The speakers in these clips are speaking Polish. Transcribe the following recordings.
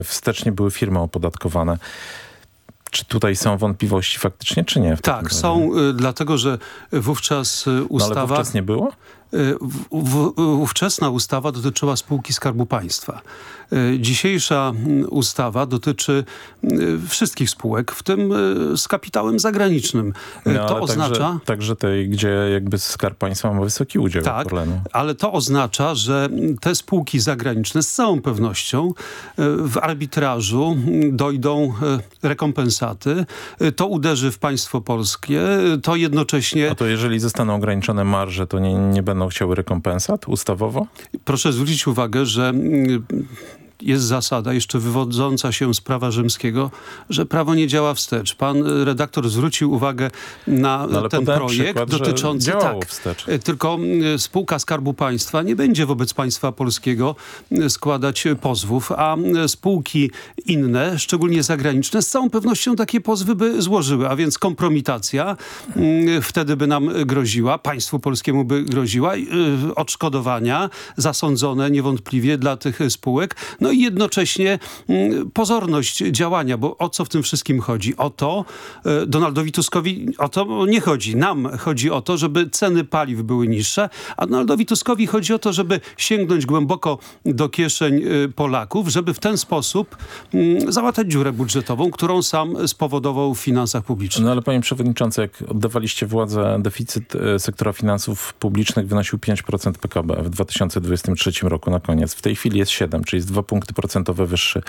wstecznie były firmy opodatkowane. Czy tutaj są wątpliwości faktycznie, czy nie? Tak, są, dlatego że wówczas ustawa... No ale wówczas nie było? Ówczesna ustawa dotyczyła spółki Skarbu Państwa. Dzisiejsza ustawa dotyczy wszystkich spółek, w tym z kapitałem zagranicznym. No, to oznacza... Także tej, gdzie jakby Skarb Państwa ma wysoki udział. Tak, ale to oznacza, że te spółki zagraniczne z całą pewnością w arbitrażu dojdą rekompensaty. To uderzy w państwo polskie, to jednocześnie... A to jeżeli zostaną ograniczone marże, to nie będą chciały rekompensat ustawowo? Proszę zwrócić uwagę, że jest zasada jeszcze wywodząca się z prawa rzymskiego, że prawo nie działa wstecz. Pan redaktor zwrócił uwagę na ten projekt przykład, dotyczący... Tak, wstecz. Tylko spółka Skarbu Państwa nie będzie wobec państwa polskiego składać pozwów, a spółki inne, szczególnie zagraniczne, z całą pewnością takie pozwy by złożyły, a więc kompromitacja wtedy by nam groziła, państwu polskiemu by groziła, odszkodowania zasądzone niewątpliwie dla tych spółek, no i jednocześnie pozorność działania, bo o co w tym wszystkim chodzi? O to Donaldowi Tuskowi o to nie chodzi. Nam chodzi o to, żeby ceny paliw były niższe, a Donaldowi Tuskowi chodzi o to, żeby sięgnąć głęboko do kieszeń Polaków, żeby w ten sposób załatać dziurę budżetową, którą sam spowodował w finansach publicznych. No ale panie przewodniczący, jak oddawaliście władzę, deficyt sektora finansów publicznych wynosił 5% PKB w 2023 roku na koniec. W tej chwili jest 7, czyli jest 2 punkty procentowe wyższy.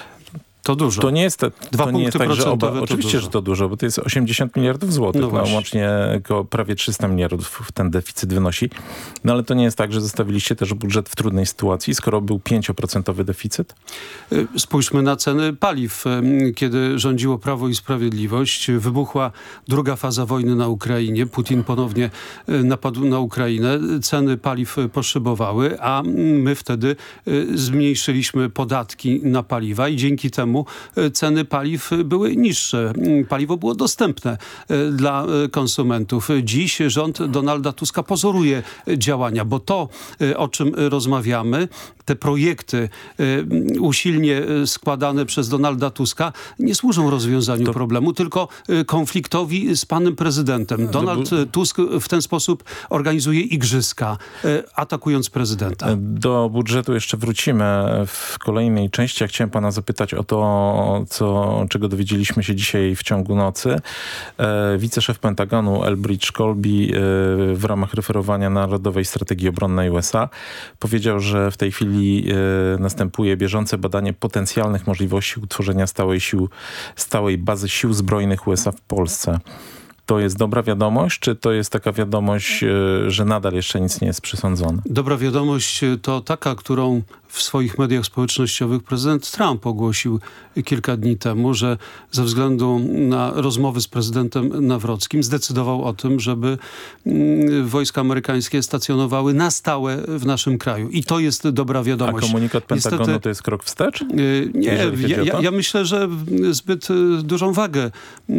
To dużo. To nie jest, Dwa punkty tak, że oczywiście, dużo. Że to dużo, bo to jest 80 miliardów złotych. No łącznie prawie 300 miliardów ten deficyt wynosi. No ale to nie jest tak, że zostawiliście też budżet w trudnej sytuacji, skoro był 5% deficyt? Spójrzmy na ceny paliw. Kiedy rządziło Prawo i Sprawiedliwość, wybuchła druga faza wojny na Ukrainie. Putin ponownie napadł na Ukrainę. Ceny paliw poszybowały, a my wtedy zmniejszyliśmy podatki na paliwa i dzięki temu ceny paliw były niższe. Paliwo było dostępne dla konsumentów. Dziś rząd Donalda Tuska pozoruje działania, bo to, o czym rozmawiamy, te projekty usilnie składane przez Donalda Tuska nie służą rozwiązaniu problemu, tylko konfliktowi z panem prezydentem. Donald Tusk w ten sposób organizuje igrzyska, atakując prezydenta. Do budżetu jeszcze wrócimy w kolejnej części. Ja chciałem pana zapytać o to, czego dowiedzieliśmy się dzisiaj w ciągu nocy. Wiceszef Pentagonu Elbridge Colby w ramach referowania Narodowej Strategii Obronnej USA powiedział, że w tej chwili następuje bieżące badanie potencjalnych możliwości utworzenia stałej bazy sił zbrojnych USA w Polsce. To jest dobra wiadomość, czy to jest taka wiadomość, że nadal jeszcze nic nie jest przesądzone? Dobra wiadomość to taka, którą w swoich mediach społecznościowych prezydent Trump ogłosił kilka dni temu, że ze względu na rozmowy z prezydentem Nawrockim zdecydował o tym, żeby wojska amerykańskie stacjonowały na stałe w naszym kraju. I to jest dobra wiadomość. A komunikat Pentagonu niestety, to jest krok wstecz? Nie, ja myślę, że zbyt dużą wagę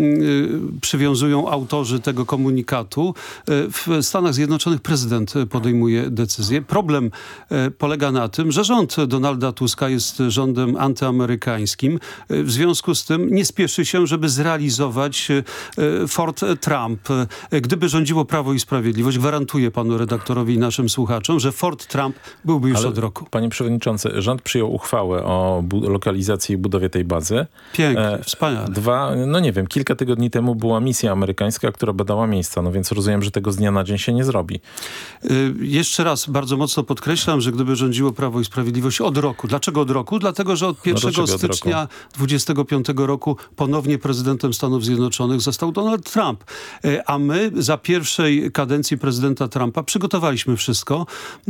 przywiązują autorzy tego komunikatu. W Stanach Zjednoczonych prezydent podejmuje decyzję. Problem polega na tym, że rząd Donalda Tuska jest rządem antyamerykańskim. W związku z tym nie spieszy się, żeby zrealizować Fort Trump. Gdyby rządziło Prawo i Sprawiedliwość, gwarantuję panu redaktorowi i naszym słuchaczom, że Fort Trump byłby już od roku. Panie przewodniczący, rząd przyjął uchwałę o lokalizacji i budowie tej bazy. Pięknie, wspaniale. Kilka tygodni temu była misja amerykańska, która badała miejsca, no więc rozumiem, że tego z dnia na dzień się nie zrobi. Jeszcze raz bardzo mocno podkreślam, że gdyby rządziło Prawo i Sprawiedliwość od roku. Dlaczego od roku? Dlatego, że od 1 stycznia 2025 roku ponownie prezydentem Stanów Zjednoczonych został Donald Trump. A my za pierwszej kadencji prezydenta Trumpa przygotowaliśmy wszystko.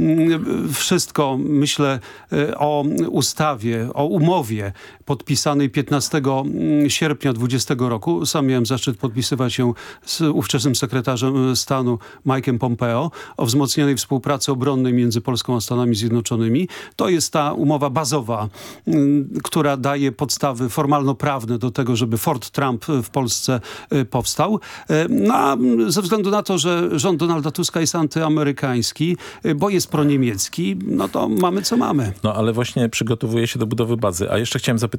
Wszystko, myślę, o ustawie, o umowie podpisanej 15 sierpnia 2020 roku. Sam miałem zaszczyt podpisywać się z ówczesnym sekretarzem stanu Mike'em Pompeo o wzmocnionej współpracy obronnej między Polską a Stanami Zjednoczonymi. To To jest ta umowa bazowa, która daje podstawy formalno-prawne do tego, żeby Fort Trump w Polsce powstał. No a ze względu na to, że rząd Donalda Tuska jest antyamerykański, bo jest proniemiecki, no to mamy co mamy. No ale właśnie przygotowuje się do budowy bazy. A jeszcze chciałem zapytać